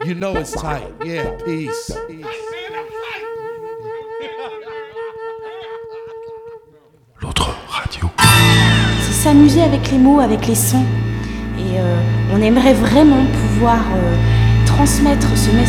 You know it's tight. Yeah, peace. L'autre radio. C'est s'amuser avec les mots, avec les sons. Et on aimerait vraiment pouvoir transmettre ce message